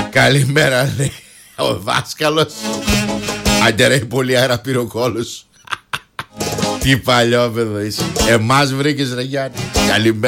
Καλημέρα, λέει ο δάσκαλος. Άντε ρε, πολύ αέρα πήρε ο κόλος. Τι παλιό παιδό είσαι. Εμάς βρήκες ρε Γιάννη. Καλημέρα.